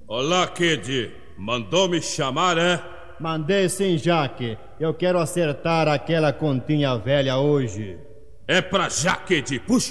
Olá, Kid. Mandou me chamar, é? Mandei sim, Jaque. Eu quero acertar aquela continha velha hoje. É pra já, Kid. Puxa